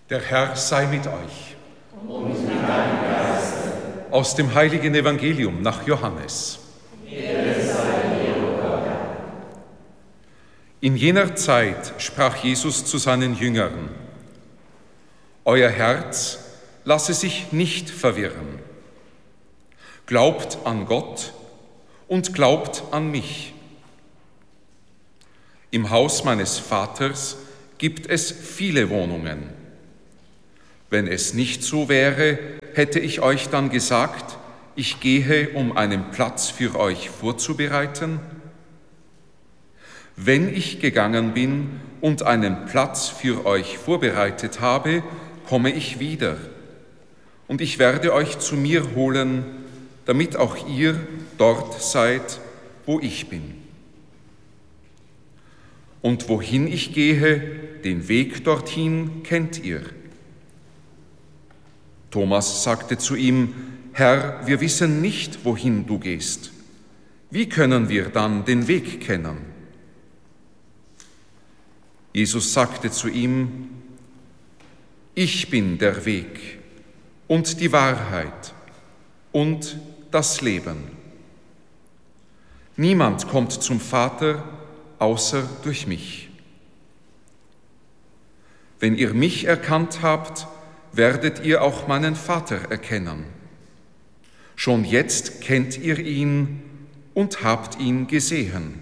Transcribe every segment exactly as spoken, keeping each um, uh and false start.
Der Herr sei mit euch. Und mit deinem Geiste. Aus dem heiligen Evangelium nach Johannes. Ehre sei dir, o Gott. In jener Zeit sprach Jesus zu seinen Jüngern: Euer Herz lasse sich nicht verwirren. Glaubt an Gott und glaubt an mich. Im Haus meines Vaters gibt es viele Wohnungen. Wenn es nicht so wäre, hätte ich euch dann gesagt, ich gehe, um einen Platz für euch vorzubereiten? Wenn ich gegangen bin und einen Platz für euch vorbereitet habe, komme ich wieder. Und ich werde euch zu mir holen, damit auch ihr dort seid, wo ich bin. Und wohin ich gehe, den Weg dorthin kennt ihr. Thomas sagte zu ihm: Herr, wir wissen nicht, wohin du gehst. Wie können wir dann den Weg kennen? Jesus sagte zu ihm: Ich bin der Weg und die Wahrheit und das Leben. Niemand kommt zum Vater außer durch mich. Wenn ihr mich erkannt habt, werdet ihr auch meinen Vater erkennen. Schon jetzt kennt ihr ihn und habt ihn gesehen.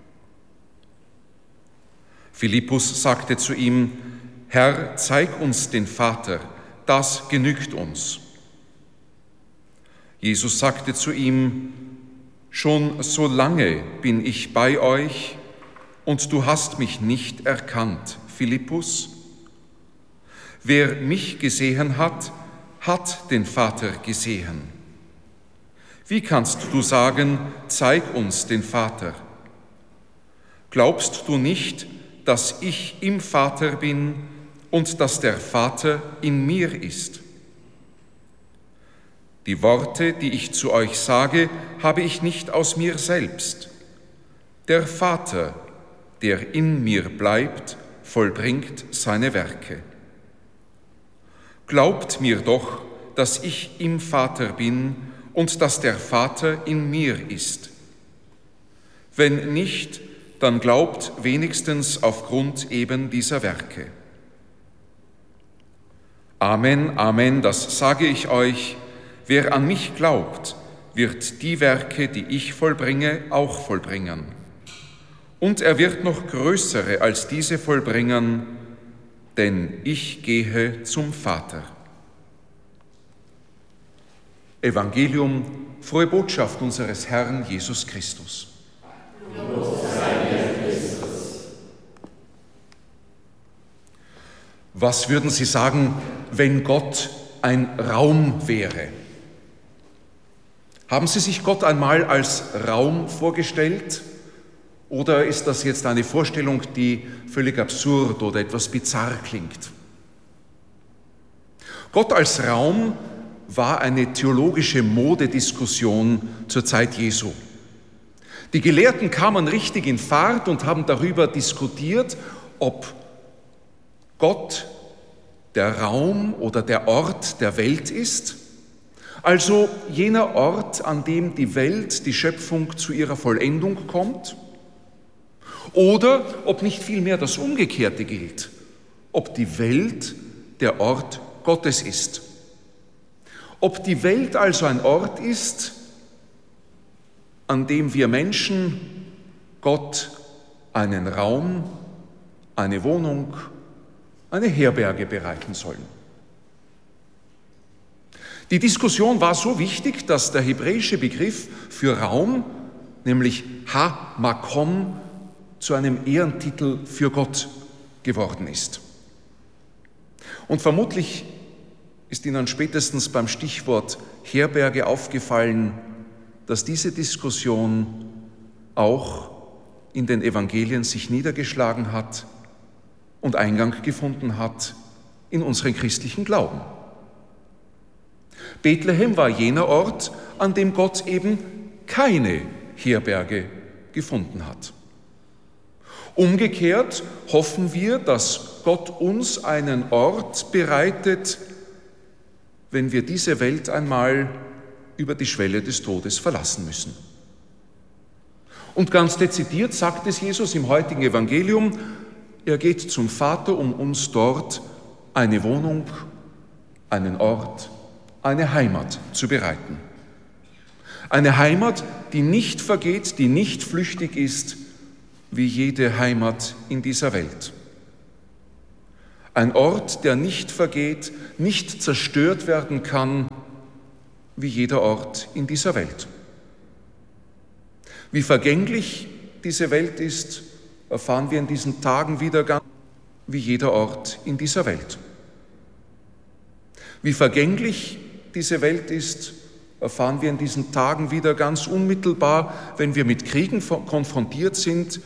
Philippus sagte zu ihm: Herr, zeig uns den Vater, das genügt uns. Jesus sagte zu ihm: Schon so lange bin ich bei euch und du hast mich nicht erkannt, Philippus? Wer mich gesehen hat, hat den Vater gesehen. Wie kannst du sagen, zeig uns den Vater? Glaubst du nicht, dass ich im Vater bin und dass der Vater in mir ist? Die Worte, die ich zu euch sage, habe ich nicht aus mir selbst. Der Vater, der in mir bleibt, vollbringt seine Werke. Glaubt mir doch, dass ich im Vater bin und dass der Vater in mir ist. Wenn nicht, dann glaubt wenigstens aufgrund eben dieser Werke. Amen, Amen, das sage ich euch: Wer an mich glaubt, wird die Werke, die ich vollbringe, auch vollbringen. Und er wird noch größere als diese vollbringen, denn ich gehe zum Vater. Evangelium, frohe Botschaft unseres Herrn Jesus Christus. Lob sei dir, Christus. Was würden Sie sagen, wenn Gott ein Raum wäre? Haben Sie sich Gott einmal als Raum vorgestellt? Oder ist das jetzt eine Vorstellung, die völlig absurd oder etwas bizarr klingt? Gott als Raum war eine theologische Modediskussion zur Zeit Jesu. Die Gelehrten kamen richtig in Fahrt und haben darüber diskutiert, ob Gott der Raum oder der Ort der Welt ist, also jener Ort, an dem die Welt, die Schöpfung zu ihrer Vollendung kommt, oder ob nicht vielmehr das Umgekehrte gilt, ob die Welt der Ort Gottes ist. Ob die Welt also ein Ort ist, an dem wir Menschen Gott einen Raum, eine Wohnung, eine Herberge bereiten sollen. Die Diskussion war so wichtig, dass der hebräische Begriff für Raum, nämlich Ha-Makom, zu einem Ehrentitel für Gott geworden ist. Und vermutlich ist Ihnen spätestens beim Stichwort Herberge aufgefallen, dass diese Diskussion auch in den Evangelien sich niedergeschlagen hat und Eingang gefunden hat in unseren christlichen Glauben. Bethlehem war jener Ort, an dem Gott eben keine Herberge gefunden hat. Umgekehrt hoffen wir, dass Gott uns einen Ort bereitet, wenn wir diese Welt einmal über die Schwelle des Todes verlassen müssen. Und ganz dezidiert sagt es Jesus im heutigen Evangelium, er geht zum Vater, um uns dort eine Wohnung, einen Ort, eine Heimat zu bereiten. Eine Heimat, die nicht vergeht, die nicht flüchtig ist, wie jede Heimat in dieser Welt. Ein Ort, der nicht vergeht, nicht zerstört werden kann, wie jeder Ort in dieser Welt. Wie vergänglich diese Welt ist, erfahren wir in diesen Tagen wieder ganz, wie jeder Ort in dieser Welt. Wie vergänglich diese Welt ist, erfahren wir in diesen Tagen wieder ganz unmittelbar, wenn wir mit Kriegen konfrontiert sind,